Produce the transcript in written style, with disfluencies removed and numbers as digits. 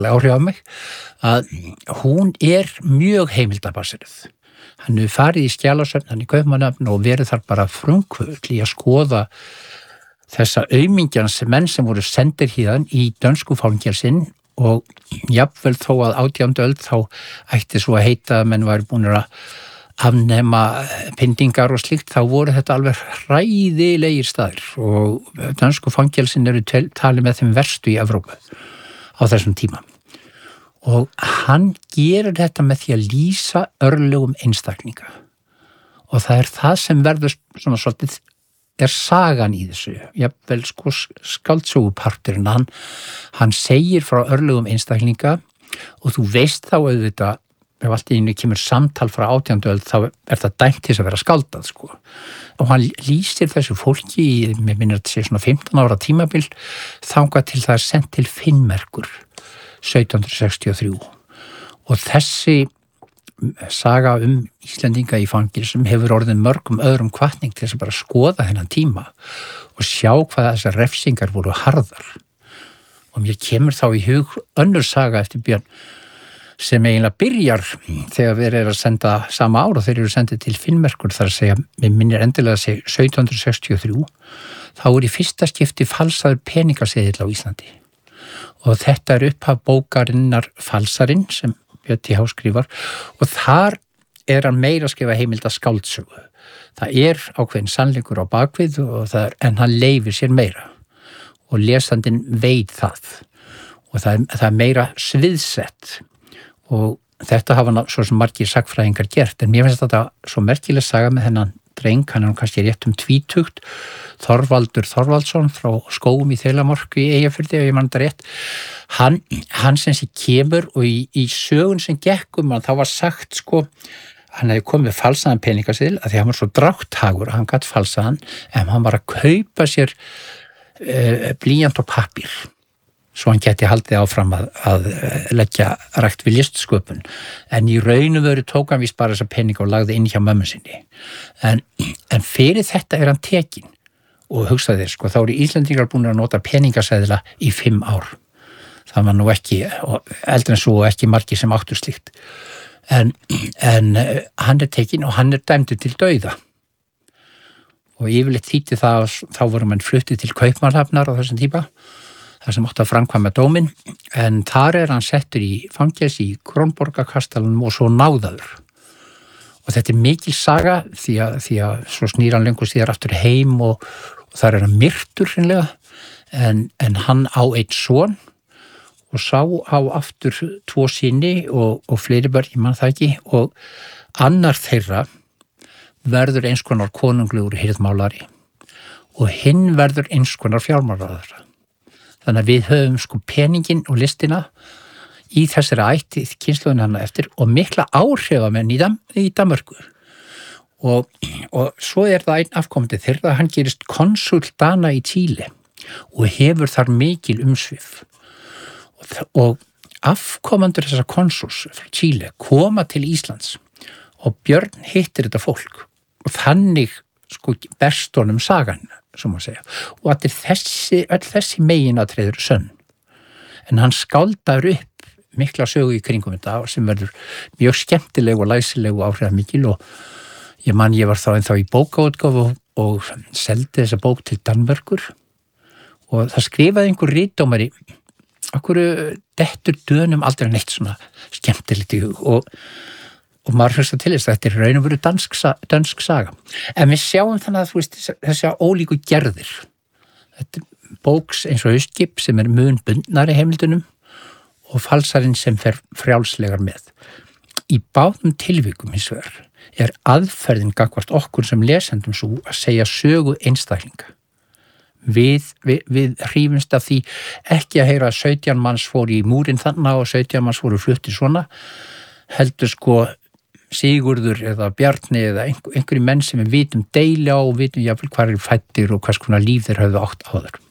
áhrif á mig, að hún mjög heimildabaseruð. Hann hefur farið í skjalasöfn, hann í Kaupmannahöfn og verið þar bara frumkvöld í að skoða þessa aumingjans menn sem voru sendir híðan í dönsku fangelsinn og jafnvel þó að 18. öld þá ætti svo að heita að menn væri búin að afnema pyndingar og slíkt, þá voru þetta alveg hræðilegir staðir og dönsku fangelsin eru talið með þeim verstu í Evrópu á þessum tíma. Og hann gerir þetta með því að lýsa örlögum einstaklinga og það það sem verður svona svolítið sagan í þessu, jafnvel sko skáldsöguparturinn, hann segir frá örlögum einstaklinga og þú veist þá auðvitað, ef allt í einu kemur samtal frá 18. öld þá það dæmt til að vera skáldað sko. Og hann lýsir þessu fólki í, mér minnir að þetta sé svona 15 ára tímabil, þangað til það sent til Finnmerkur 1763 og þessi saga Íslendinga í fangelsum hefur orðið mörgum öðrum hvatning til þess að bara skoða þennan tíma og sjá hvað þessar refsingar voru harðar. Og mér kemur þá í hug önnur saga eftir Björn sem eiginlega byrjar þegar við að senda sama ár og þeir eru sendið til Finnmerkur, þar að segja, mér minnir endilega að segja 1763, þá í fyrsta skipti falsaður peningaseðill á Íslandi. Og þetta upphaf bókarinnar Falsarinn sem Björn T. H. skrifar og þar hann meira að skrifa heimilda skáldsögu. Það ákveðin sannleikur á bakvið og en hann leyfir sér meira og lesandinn veit það og það meira sviðsett og þetta hafa svo sem margir sagnfræðingar gert, en mér finnst þetta svo merkileg saga með þennan dreng, hann kannski rétt tvítugt, Þorvaldur Þorvaldsson frá Skógum í Þelamorku í Eyjafirði, ef ég man þetta rétt. Hann sem sé kemur og í sögun sem gekk hann, þá var sagt sko, hann hefði komið falsaðan peningaseðil að því hann var svo drátthagur, hann gat falsaðan, en hann var að kaupa sér blýant og pappír. Svo hann geti haldið áfram að leggja rækt við listsköpun. En í raun og veru tók hann víst bara þessa peninga og lagði inn hjá mömmu sinni. En fyrir þetta hann tekinn og hugsaði þér, sko, þá eru Íslendingar búin að nota peningaseðla í 5 ár. Það var nú ekki, eldri en svo ekki margir sem áttu slíkt. En hann tekinn og hann dæmdur til dauða. Og yfirleitt þýddi það að þá voru menn fluttið til Kaupmannahafnar á þessum tíma, þar sem átti að framkvæma dóminn, en þar hann settur í fangelsi í Krónborgarkastalanum og svo náðaður. Og þetta mikil saga því að svo snýr hann lengur síðar aftur heim og þar hann myrtur hreinlega, en hann á einn son og sá á aftur 2 syni og fleiri börn, ég man það ekki, og annar þeirra verður eins konar konunglegur hirðmálari og hinn verður eins konar fjármálaráðherra. Þannig að við höfum sko peningin og listina í þessari ætti kynslóðin hann eftir og mikla áhrifamenn í Danmörku. Og svo það einn afkomandi þeirra, hann gerist konsul Dana í Chile og hefur þar mikil umsvif. Og afkomandur þessar konsuls frá Chile koma til Íslands og Björn hittir þetta fólk og þannig sko berst honum sagan, sem að segja. Og öll þessi meginatriði eru sönn. En hann skáldar upp mikla sögu í kringum þetta sem verður mjög skemmtileg og læsileg og áhrifamikil og ég var þá ennþá í bókaútgáfu og seldi þessa bók til Danmörkur og það skrifaði einhver ritdómari okkur dettur Dönum aldrei neitt svona skemmtilegt í hug og maður fyrst til þess að þetta raun og veru dönsk saga. En við sjáum þannig að þú veist þessi ólíku gerðir. Þetta bóks eins og Haustskip sem mun bundnari heimildunum og Falsarinn sem fer frjálslegar með. Í báðum tilvikum hins vegar aðferðin gagnvart okkur sem lesendum svo að segja sögu einstaklinga. Við hrífumst af því ekki að heyra að 17 manns fóru í múrin þannig og 17 manns fóru flutti svona, heldur sko Sigurður eða Bjarni eða einhverjum menn sem við vitum deili á og vitum jafnvel hvað fæddir og hvers konar líf þeir höfðu átt áður.